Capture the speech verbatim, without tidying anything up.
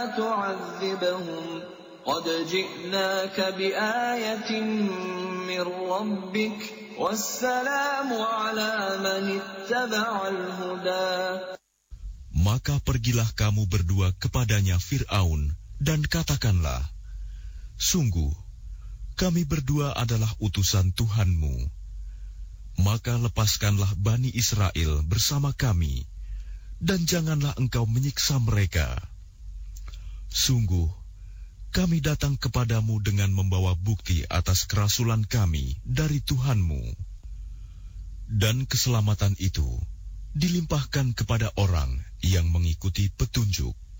تعذبهم قد جئناك بآية من ربك والسلام على من اتبع الهدى. Maka pergilah kamu berdua kepadanya Fir'aun dan katakanlah, sungguh, kami berdua adalah utusan Tuhanmu. Maka lepaskanlah Bani Israel bersama kami, dan janganlah engkau menyiksa mereka. Sungguh, kami datang kepadamu dengan membawa bukti atas kerasulan kami dari Tuhanmu. Dan keselamatan itu dilimpahkan kepada orang yang mengikuti petunjuk.